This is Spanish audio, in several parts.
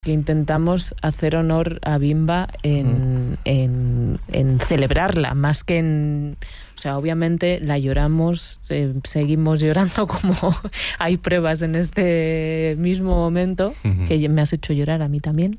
que intentamos hacer honor a Bimba en celebrarla, más que en... O sea, obviamente la lloramos, seguimos llorando como hay pruebas en este mismo momento, que me has hecho llorar a mí también,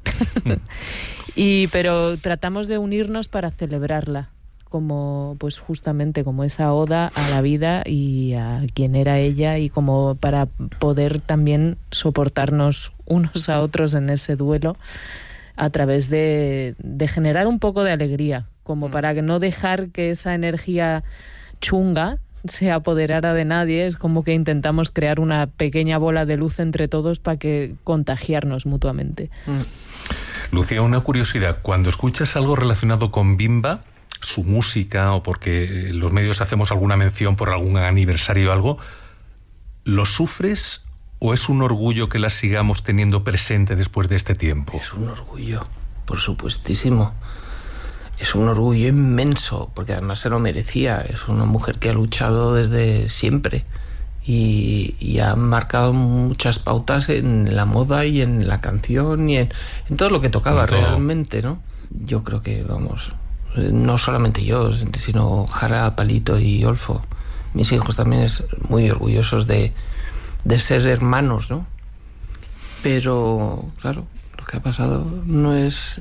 pero tratamos de unirnos para celebrarla, como pues justamente como esa oda a la vida y a quien era ella, y como para poder también soportarnos unos a otros en ese duelo a través de generar un poco de alegría, como para que no dejar que esa energía chunga se apoderara de nadie. Es como que intentamos crear una pequeña bola de luz entre todos para que contagiarnos mutuamente. Lucía, una curiosidad, cuando escuchas algo relacionado con Bimba, su música, o porque en los medios hacemos alguna mención por algún aniversario o algo, ¿lo sufres o es un orgullo que la sigamos teniendo presente después de este tiempo? Es un orgullo, por supuestísimo. Es un orgullo inmenso, porque además se lo merecía. Es una mujer que ha luchado desde siempre y ha marcado muchas pautas en la moda y en la canción y en todo lo que tocaba realmente, ¿no? Yo creo que, vamos... No solamente yo, sino Jara, Palito y Olfo. Mis hijos también es muy orgullosos de ser hermanos, ¿no? Pero, claro, lo que ha pasado no es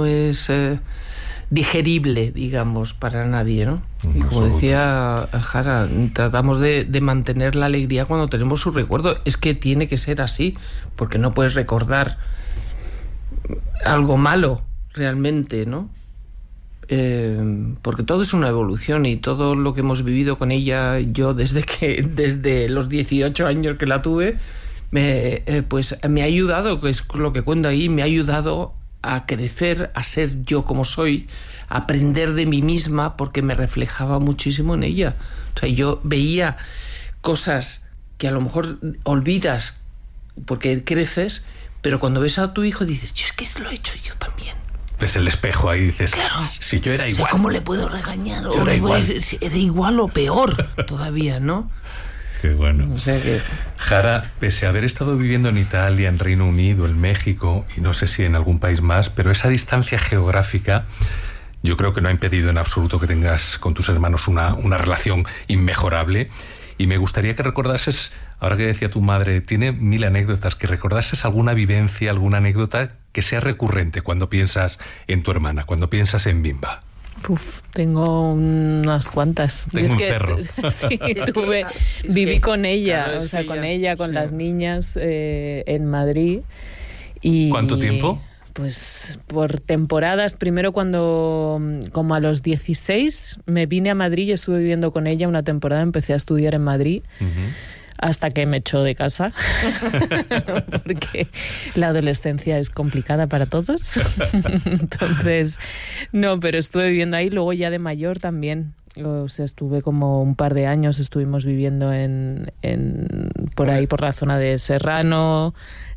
digerible, digamos, para nadie, ¿no? Y como decía Jara, tratamos de mantener la alegría cuando tenemos su recuerdo. Es que tiene que ser así, porque no puedes recordar algo malo realmente, ¿no? Porque todo es una evolución, y todo lo que hemos vivido con ella, yo desde los 18 años que la tuve, pues me ha ayudado, que es lo que cuento ahí, me ha ayudado a crecer, a ser yo como soy, a aprender de mí misma, porque me reflejaba muchísimo en ella. O sea, yo veía cosas que a lo mejor olvidas porque creces, pero cuando ves a tu hijo dices, es que lo he hecho yo también. Ves el espejo ahí y dices, claro, si yo era igual. O sea, ¿cómo le puedo regañar? Yo O era le puedo igual. decir si era igual o peor todavía, ¿no? Qué bueno. O sea que... Jara, pese a haber estado viviendo en Italia, en Reino Unido, en México, y no sé si en algún país más, pero esa distancia geográfica yo creo que no ha impedido en absoluto que tengas con tus hermanos una relación inmejorable. Y me gustaría que recordases, ahora que decía tu madre, tiene 1000 anécdotas, que recordases alguna vivencia, alguna anécdota que sea recurrente cuando piensas en tu hermana, cuando piensas en Bimba. Tengo unas cuantas. Tengo un perro. Sí, viví con ella, claro, o sea, con ella, con las niñas en Madrid. ¿Cuánto tiempo? Pues por temporadas. Primero como a los 16 me vine a Madrid y estuve viviendo con ella una temporada, empecé a estudiar en Madrid. Hasta que me echó de casa, porque la adolescencia es complicada para todos. Entonces, no, pero estuve viviendo ahí. Luego ya de mayor también. O sea, estuve como un par de años, estuvimos viviendo por ahí, por la zona de Serrano,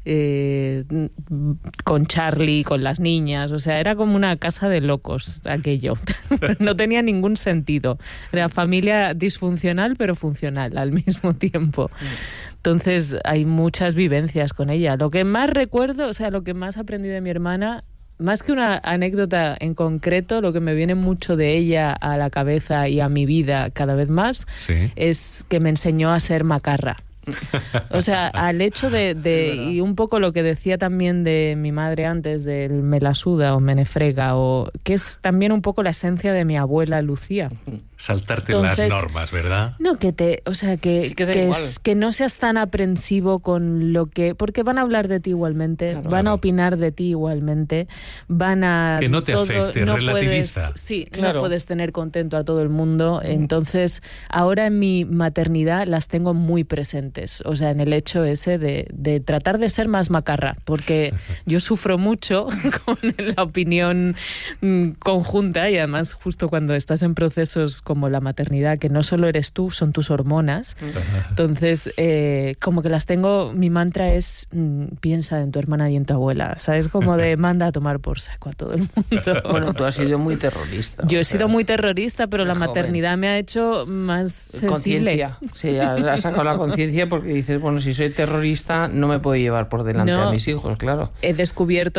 con Charlie, con las niñas. O sea, era como una casa de locos aquello. No tenía ningún sentido. Era familia disfuncional pero funcional al mismo tiempo. Entonces hay muchas vivencias con ella. Lo que más recuerdo, o sea, lo que más aprendí de mi hermana, más que una anécdota en concreto, lo que me viene mucho de ella a la cabeza y a mi vida cada vez más, ¿sí?, es que me enseñó a ser macarra. O sea, al hecho y un poco lo que decía también de mi madre antes, del me la suda o me nefrega, o que es también un poco la esencia de mi abuela Lucía. Saltarte las normas, ¿verdad? No, que no seas tan aprensivo con lo que... Porque van a hablar de ti igualmente, claro, van a opinar de ti igualmente, van a... Que no te afecte, no relativiza. No puedes tener contento a todo el mundo. Entonces, ahora en mi maternidad las tengo muy presentes. O sea, en el hecho ese de tratar de ser más macarra, porque yo sufro mucho con la opinión conjunta, y además justo cuando estás en procesos como la maternidad, que no solo eres tú, son tus hormonas. Entonces, como que las tengo, mi mantra es piensa en tu hermana y en tu abuela, ¿sabes? Como de manda a tomar por saco a todo el mundo. Bueno, tú has sido muy terrorista. Yo he sido muy terrorista, pero la maternidad me ha hecho más sensible. Conciencia. Sí, has sacado la conciencia porque dices, bueno, si soy terrorista no me puedo llevar por delante a mis hijos, claro. He descubierto